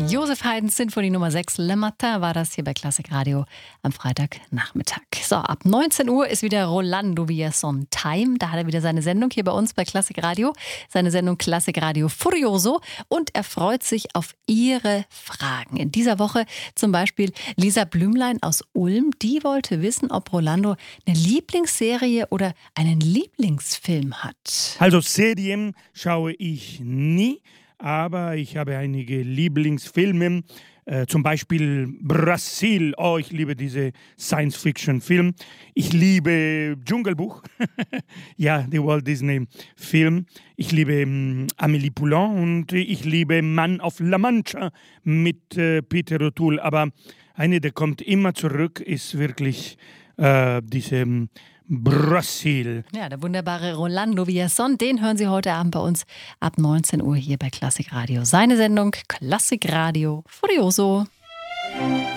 Josef Haydns Sinfonie Nummer 6, Le Matin, war das hier bei Klassik Radio am Freitagnachmittag. So, ab 19 Uhr ist wieder Rolando Villazón Time. Da hat er wieder seine Sendung hier bei uns bei Klassik Radio. Seine Sendung Klassik Radio Furioso. Und er freut sich auf Ihre Fragen. In dieser Woche zum Beispiel Lisa Blümlein aus Ulm. Die wollte wissen, ob Rolando eine Lieblingsserie oder einen Lieblingsfilm hat. Also Serien schaue ich nie. Aber ich habe einige Lieblingsfilme, zum Beispiel Brasil. Oh, ich liebe diese Science-Fiction-Film. Ich liebe Dschungelbuch, ja, der Walt Disney-Film. Ich liebe Amélie Poulain und ich liebe Mann auf La Mancha mit Peter O'Toole. Aber eine, der kommt immer zurück, ist wirklich diese Brasil. Ja, der wunderbare Rolando Villazón, den hören Sie heute Abend bei uns ab 19 Uhr hier bei Klassik Radio. Seine Sendung Klassik Radio Furioso.